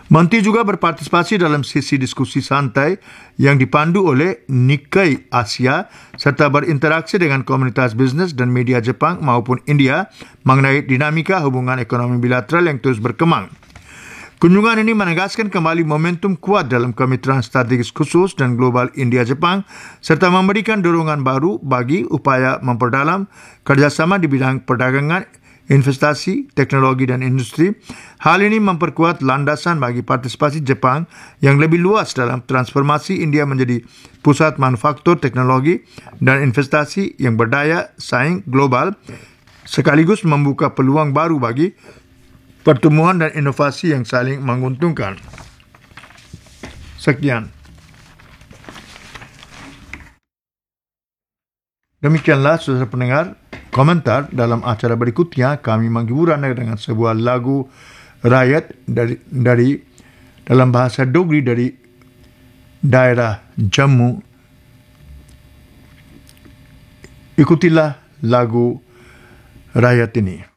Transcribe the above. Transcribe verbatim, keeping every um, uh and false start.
Menteri juga berpartisipasi dalam sesi diskusi santai yang dipandu oleh Nikkei Asia serta berinteraksi dengan komunitas bisnes dan media Jepang maupun India mengenai dinamika hubungan ekonomi bilateral yang terus berkembang. Kunjungan ini menegaskan kembali momentum kuat dalam kemitraan strategis khusus dan global India-Jepang serta memberikan dorongan baru bagi upaya memperdalam kerjasama di bidang perdagangan, investasi, teknologi dan industri. Hal ini memperkuat landasan bagi partisipasi Jepang yang lebih luas dalam transformasi India menjadi pusat manufaktur teknologi dan investasi yang berdaya saing global, sekaligus membuka peluang baru bagi pertumbuhan dan inovasi yang saling menguntungkan. Sekian. Demikianlah saudara pendengar, komentar dalam acara berikutnya kami menghibur Anda dengan sebuah lagu rakyat dari, dari dalam bahasa Dogri dari daerah Jammu. Ikutilah lagu rakyat ini.